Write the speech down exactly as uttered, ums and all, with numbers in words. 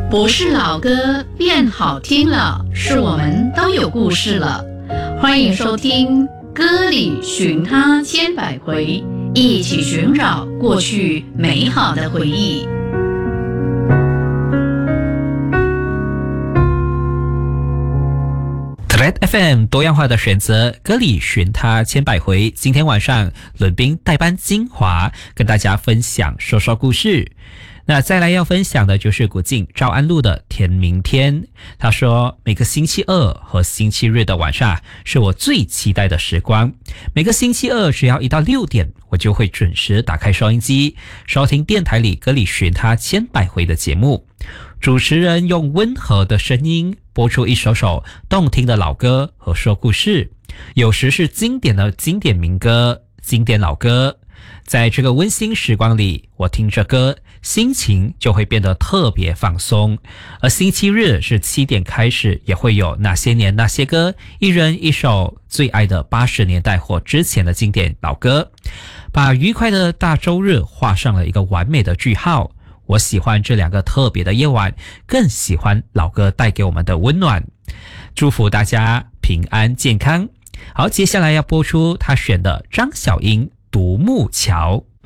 不是老歌变好听了，是我们都有故事了。欢迎收听《歌里寻他千百回》，一起寻找过去美好的回忆。 Red F M 多样化的选择，歌里寻他千百回。今天晚上伦宾代班精华，跟大家分享说说故事。那再来要分享的就是古晋赵安禄的天明天。他说，每个星期二和星期日的晚上是我最期待的时光。每个星期二只要一到六点，我就会准时打开收音机，收听电台里歌里寻他千百回的节目。主持人用温和的声音播出一首首动听的老歌和说故事，有时是经典的经典民歌、经典老歌。在这个温馨时光里，我听着歌，心情就会变得特别放松。而星期日是七点开始，也会有那些年那些歌，一人一首最爱的八十年代或之前的经典老歌，把愉快的大周日画上了一个完美的句号。我喜欢这两个特别的夜晚，更喜欢老歌带给我们的温暖。祝福大家平安健康。好，接下来要播出他选的张小英独木桥。